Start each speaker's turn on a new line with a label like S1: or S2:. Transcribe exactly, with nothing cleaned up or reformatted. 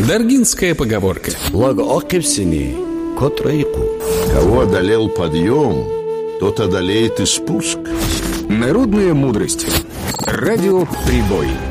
S1: Даргинская поговорка.
S2: Кого одолел подъем, тот одолеет и спуск.
S1: Народная мудрость. Радио «Прибой».